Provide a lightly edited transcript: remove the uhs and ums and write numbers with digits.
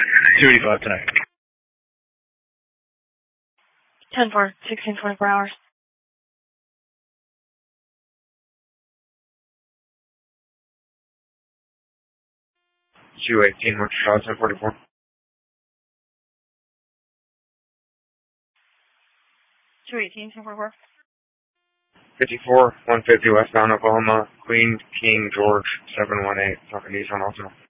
285 tonight. 10-4, 16, 24 hours. 218, what's your shot, 1044? 218, 10-4. 54, 150 westbound Oklahoma, Queen King George 718, talking to Nissan Altima.